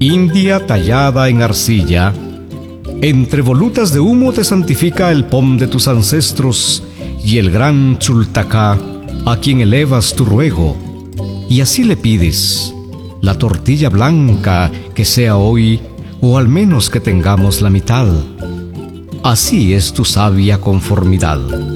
India tallada en arcilla, entre volutas de humo te santifica el pom de tus ancestros y el gran Chultacá, a quien elevas tu ruego, y así le pides la tortilla blanca que sea hoy, o al menos que tengamos la mitad. Así es tu sabia conformidad.